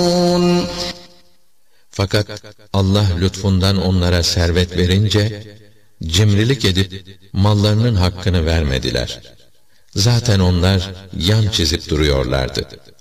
Fakat Allah lütfundan onlara servet verince, cimrilik edip mallarının hakkını vermediler. Zaten onlar yan çizip duruyorlardı.